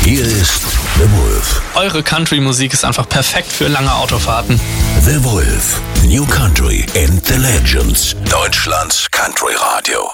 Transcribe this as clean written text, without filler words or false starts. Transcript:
Hier ist The Wolf. Eure Country-Musik ist einfach perfekt für lange Autofahrten. The Wolf. New Country and the Legends. Deutschlands Country Radio.